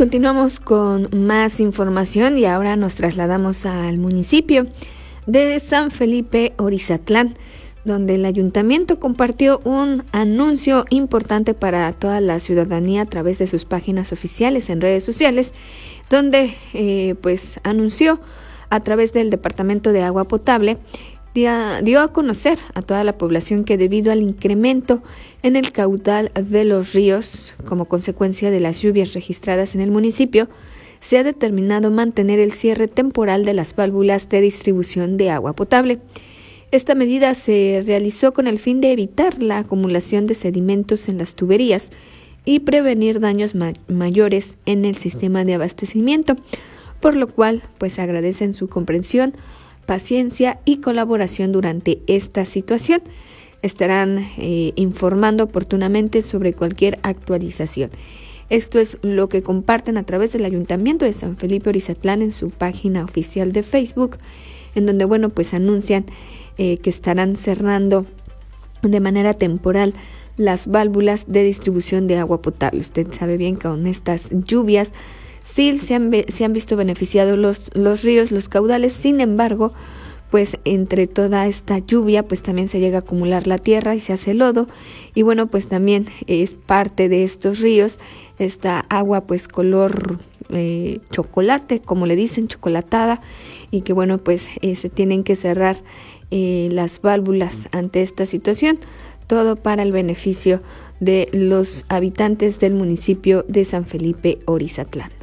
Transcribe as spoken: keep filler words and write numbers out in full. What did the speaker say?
continuamos con más información y ahora nos trasladamos al municipio de San Felipe Orizatlán, donde el ayuntamiento compartió un anuncio importante para toda la ciudadanía a través de sus páginas oficiales en redes sociales, donde eh, pues anunció a través del Departamento de Agua Potable, dio, dio a conocer a toda la población que debido al incremento en el caudal de los ríos como consecuencia de las lluvias registradas en el municipio, se ha determinado mantener el cierre temporal de las válvulas de distribución de agua potable. Esta medida se realizó con el fin de evitar la acumulación de sedimentos en las tuberías y prevenir daños ma- mayores en el sistema de abastecimiento, por lo cual pues agradecen su comprensión, paciencia y colaboración durante esta situación. Estarán eh, informando oportunamente sobre cualquier actualización. Esto es lo que comparten a través del Ayuntamiento de San Felipe Orizatlán en su página oficial de Facebook, en donde bueno pues anuncian Eh, que estarán cerrando de manera temporal las válvulas de distribución de agua potable. Usted sabe bien que con estas lluvias sí se han, se han visto beneficiados los, los ríos, los caudales. Sin embargo, pues entre toda esta lluvia pues también se llega a acumular la tierra y se hace lodo, y bueno pues también es parte de estos ríos esta agua pues color eh, chocolate, como le dicen, chocolatada, y que bueno pues eh, se tienen que cerrar Eh, las válvulas ante esta situación, todo para el beneficio de los habitantes del municipio de San Felipe Orizatlán.